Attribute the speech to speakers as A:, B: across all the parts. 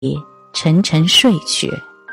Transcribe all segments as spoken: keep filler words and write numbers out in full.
A: 沉沉睡去。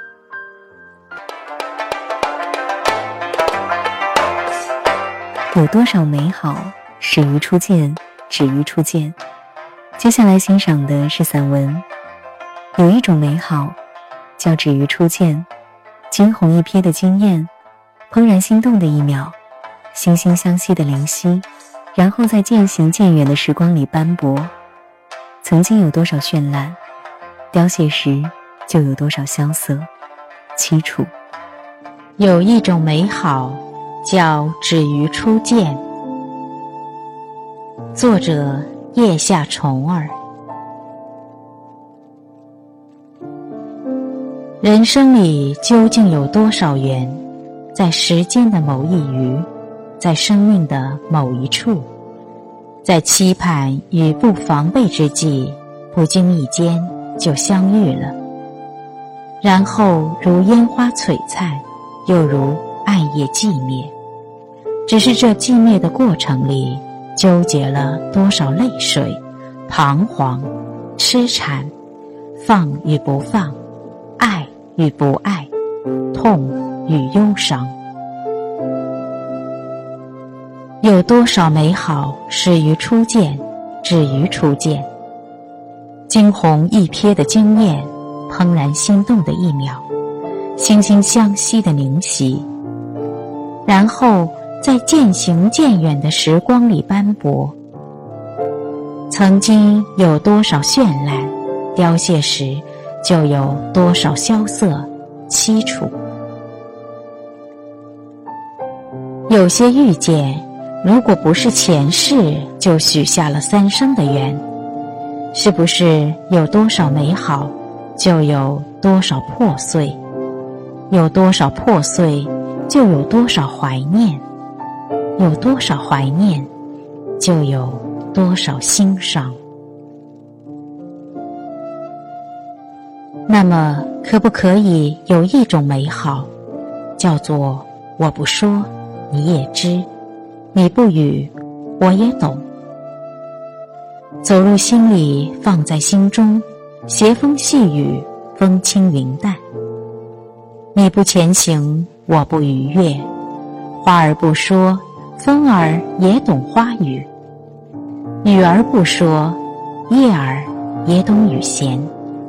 B: 有多少美好始于初见，止于初见。接下来欣赏的是散文。有一种美好叫止于初见，惊鸿一瞥的惊艳，怦然心动的一秒，惺惺相惜的灵犀，然后在渐行渐远的时光里斑驳。曾经有多少绚烂，凋谢时就有多少萧瑟凄楚。
A: 有一种美好叫止于初见。作者叶下虫儿。人生里究竟有多少缘，在时间的某一隅，在生命的某一处，在期盼与不防备之际，不经意间就相遇了，然后如烟花璀璨，又如暗夜寂灭。只是这寂灭的过程里，纠结了多少泪水、彷徨、痴缠，放与不放，爱与不爱，痛与忧伤。有多少美好始于初见，止于初见。惊鸿一瞥的惊艳，怦然心动的一秒，惺惺相惜的灵犀，然后在渐行渐远的时光里斑驳。曾经有多少绚烂，凋谢时就有多少萧瑟凄楚。有些遇见，如果不是前世就许下了三生的缘，是不是有多少美好就有多少破碎，有多少破碎就有多少怀念，有多少怀念就有多少心伤。那么可不可以有一种美好，叫做我不说你也知，你不语我也懂，走入心里，放在心中，斜风细雨，风轻云淡。你不前行，我不逾越，花儿不说，风儿也懂花语，雨儿不说，叶儿也懂雨弦。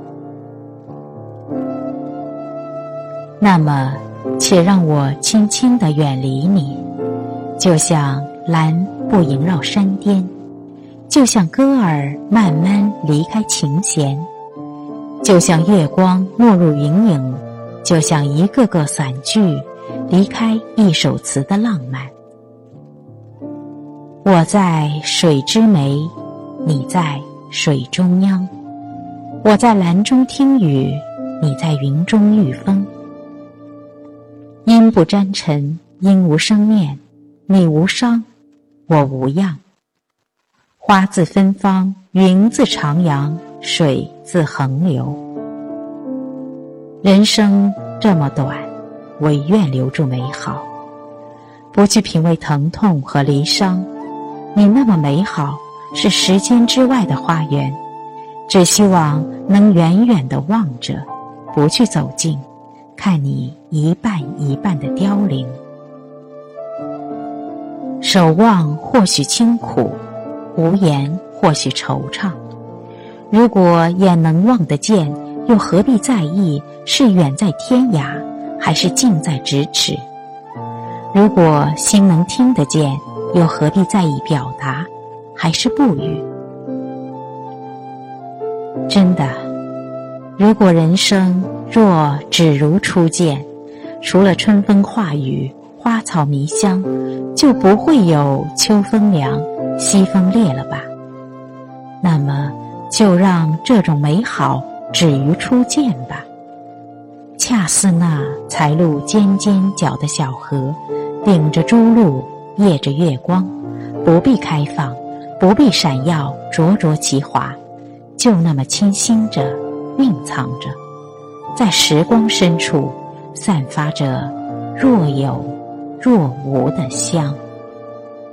A: 那么且让我轻轻地远离你，就像兰不萦绕山巅，就像歌儿慢慢离开琴弦，就像月光没入云影，就像一个个散句离开一首词的浪漫。我在水之湄，你在水中央，我在兰中听雨，你在云中御风。阴不沾尘，阴无生面，你无伤，我无恙。花自芬芳，云自徜徉，水自横流。人生这么短，唯愿留住美好，不去品味疼痛和离伤。你那么美好，是时间之外的花园，只希望能远远地望着，不去走近，看你一半一半的凋零。守望或许清苦，无言或许惆怅。如果眼能望得见，又何必在意是远在天涯，还是近在咫尺？如果心能听得见，又何必在意表达，还是不语？真的，如果人生若只如初见，除了春风化雨，花草迷香，就不会有秋风凉，西风烈了吧？那么就让这种美好止于初见吧。恰似那才露尖尖角的小河，顶着朱露，夜着月光，不必开放，不必闪耀灼灼其华，就那么清新着，蕴藏着，在时光深处散发着若有若无的香。